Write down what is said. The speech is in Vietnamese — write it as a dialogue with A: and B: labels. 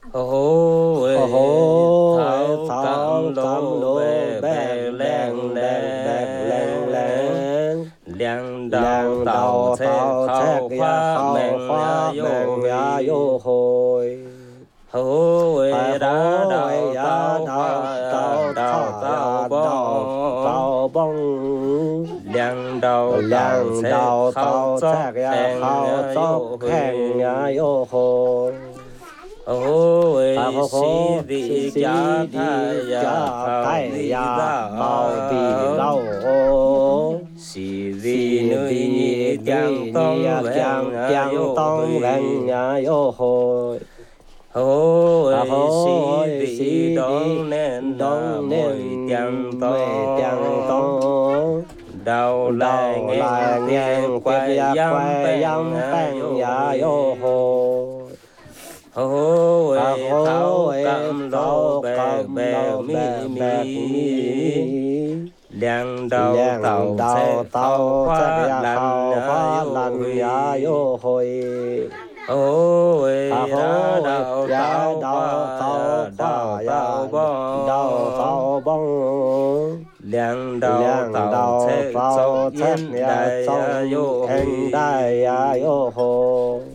A: hô
B: hô
A: thảo
B: thảo
A: cầm
B: cầm
A: lô
B: lô
A: bè bè
B: bèn
A: leng
B: bèn bèn bèn lèn
A: leng
B: lèn
A: leng đầu
B: làng
A: tàu
B: đầu
A: thế
B: tàu thét
A: khâu
B: ya
A: khoa
B: khao
A: mèn
B: khóa
A: vô
B: mèn ya vô hồi
A: hô
B: thầy
A: đã
B: hô
A: đầu
B: ya
A: tàu
B: đầu
A: khoa
B: tàu
A: đầu
B: thả
A: tàu
B: ya đầu
A: bông
B: tàu bông
A: leng đầu tàu
B: làng
A: thế
B: đầu
A: khâu
B: tàu
A: chót
B: thét ya
A: khen
B: khao chót
A: vô
B: khen ya vô hồi thầy
A: ôi
B: hô
A: sĩ
B: hô
A: vị
B: si
A: cha
B: đi
A: thay ya
B: cha
A: khảo
B: thay
A: vị
B: ya
A: ba
B: khao bị lâu
A: sĩ vị
B: si
A: nơi nhị
B: vi
A: chẳng
B: đi ni
A: tông vẹn
B: giang
A: yo
B: tông vẹn
A: huy
B: yo hồi
A: ôi sĩ
B: hối
A: vị
B: si đi
A: đón nên
B: đón
A: môi chẳng
B: nên mê chẳng
A: tông
B: tông
A: đầu lại
B: đầu
A: ngang
B: lại
A: tiếp
B: ngang tiếp
A: quay
B: ya
A: dăm
B: quay
A: bèn
B: dăm bèn
A: yo
B: ya
A: huy
B: yo hồi
A: ôi thảo
B: hối
A: cầm lô
B: thảo
A: bè
B: cầm
A: bè
B: lâu
A: mi
B: bè bè mi
A: mi
B: mi
A: leng đầu
B: làng
A: tàu xe
B: đầu
A: khâu
B: tàu chắc
A: khoa
B: ya
A: lăn
B: khao khóa
A: yo
B: lăn ya
A: huy
B: yo hồi
A: ôi đã
B: hối
A: đầu
B: ya
A: tàu
B: đầu
A: khoa
B: tàu
A: đầu
B: khoa
A: tàu
B: ya đầu
A: bông
B: tàu bông
A: leng đầu
B: làng
A: tàu
B: đầu
A: xe chốc
B: tàu chắc
A: yên
B: ya
A: đại
B: trong
A: yo
B: en
A: huy
B: đại ya yo hồ